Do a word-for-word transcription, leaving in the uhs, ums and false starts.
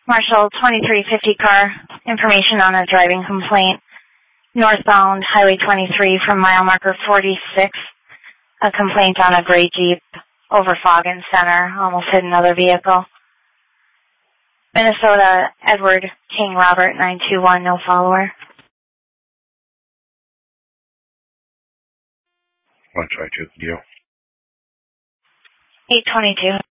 Marshall, twenty-three fifty car, information on a driving complaint. Northbound Highway twenty-three from mile marker forty-six. A complaint on a gray Jeep over Foggin Center, almost hit another vehicle. Minnesota, Edward King Robert, nine two one, no follower. I'll try to, deal. eight twenty-two.